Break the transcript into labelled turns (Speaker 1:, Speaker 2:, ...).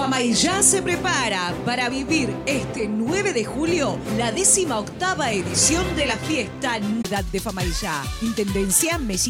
Speaker 1: Famaillá se prepara para vivir este 9 de julio la 18ª edición de la fiesta de Famaillá. Intendencia Messi.